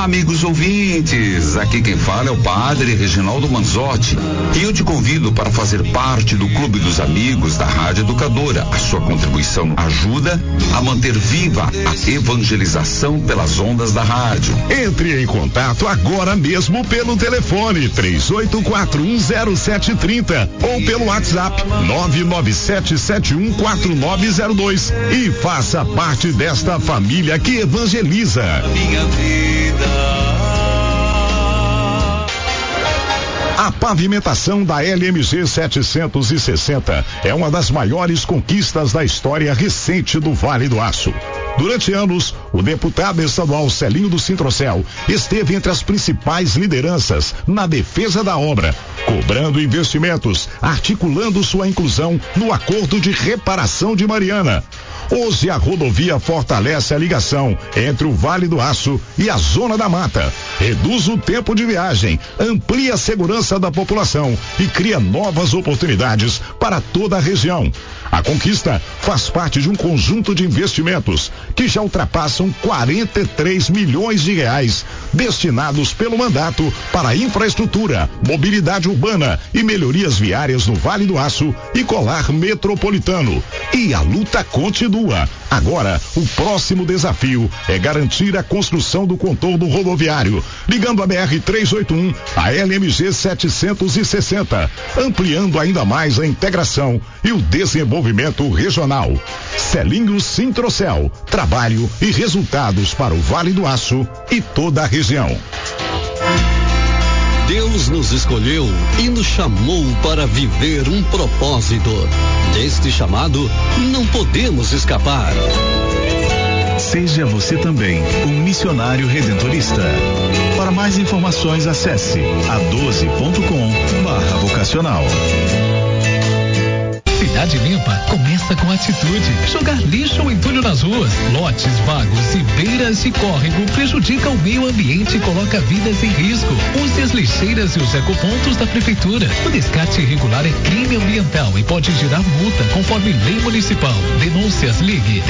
Olá, amigos ouvintes. Aqui quem fala é o Padre Reginaldo Manzotti. E eu te convido para fazer parte do Clube dos Amigos da Rádio Educadora. A sua contribuição ajuda a manter viva a evangelização pelas ondas da rádio. Entre em contato agora mesmo pelo telefone 38410730 ou pelo WhatsApp 997714902 e faça parte desta família que evangeliza. Minha vida. A pavimentação da LMG 760 é uma das maiores conquistas da história recente do Vale do Aço. Durante anos, o deputado estadual Celinho do Sintrocel esteve entre as principais lideranças na defesa da obra, cobrando investimentos, articulando sua inclusão no acordo de reparação de Mariana. Hoje a rodovia fortalece a ligação entre o Vale do Aço e a Zona da Mata, reduz o tempo de viagem, amplia a segurança da população e cria novas oportunidades para toda a região. A conquista faz parte de um conjunto de investimentos que já ultrapassam 43 milhões de reais destinados pelo mandato para infraestrutura, mobilidade urbana e melhorias viárias no Vale do Aço e colar metropolitano. E a luta continua. Agora, o próximo desafio é garantir a construção do contorno rodoviário, ligando a BR-381 à LMG 760, ampliando ainda mais a integração e o desenvolvimento regional. Celinho Sintrocel, trabalho e resultados para o Vale do Aço e toda a região. Deus nos escolheu e nos chamou para viver um propósito. Deste chamado, não podemos escapar. Seja você também um missionário redentorista. Para mais informações, acesse a12.com/vocacional. Cidade Limpa começa com atitude. Jogar lixo ou entulho nas ruas, lotes vagos e beiras de córrego prejudica o meio ambiente e coloca vidas em risco. Use as lixeiras e os ecopontos da prefeitura. O descarte irregular é crime ambiental e pode gerar multa conforme lei municipal. Denúncias, ligue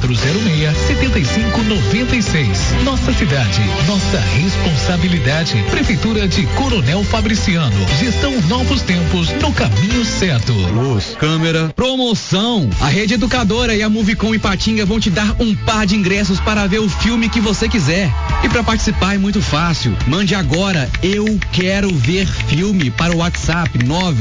3406-7596. Nossa cidade, nossa responsabilidade. Prefeitura de Coronel Fabriciano. Gestão Novos Tempos no caminho certo. Luz, câmera, promoção. A Rede Educadora e a Movicom Ipatinga vão te dar um par de ingressos para ver o filme que você quiser. E para participar é muito fácil. Mande agora "eu quero ver filme" para o WhatsApp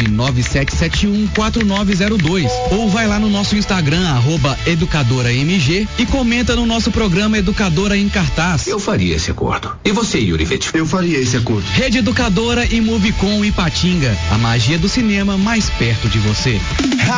997714902 ou vai lá no nosso Instagram @educadoramg e comenta no nosso programa Educadora em Cartaz. Eu faria esse acordo. E você, Yuri Vettel? Eu faria esse acordo. Rede Educadora e Movicom Ipatinga. A magia do cinema mais perto de você.